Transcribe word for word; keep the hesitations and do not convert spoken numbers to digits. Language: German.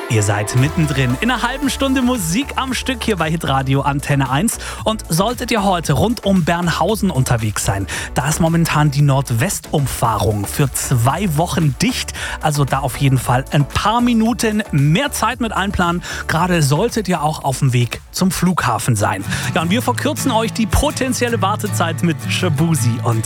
Ihr seid mittendrin in einer halben Stunde Musik am Stück hier bei Hitradio Antenne eins. Und solltet ihr heute rund um Bernhausen unterwegs sein, da ist momentan die Nordwestumfahrung für zwei Wochen dicht. Also da auf jeden Fall ein paar Minuten mehr Zeit mit einplanen. Gerade solltet ihr auch auf dem Weg zum Flughafen sein. Ja, und wir verkürzen euch die potenzielle Wartezeit mit Shaboozey und